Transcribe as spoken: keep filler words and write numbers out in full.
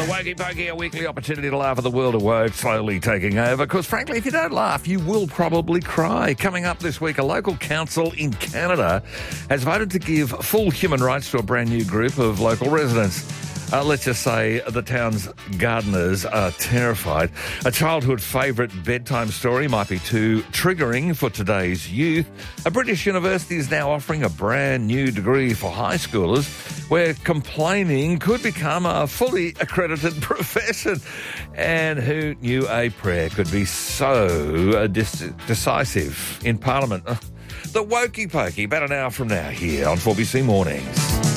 Wokey Pokey, a weekly opportunity to laugh at the world of woke slowly taking over. Because frankly, if you don't laugh, you will probably cry. Coming up this week, a local council in Canada has voted to give full human rights to a brand new group of local residents. Uh, let's just say the town's gardeners are terrified. A childhood favourite bedtime story might be too triggering for today's youth. A British university is now offering a brand new degree for high schoolers where complaining could become a fully accredited profession. And who knew a prayer could be so uh, dis- decisive in Parliament? Uh, the Wokey Pokey, about an hour from now here on four B C Mornings.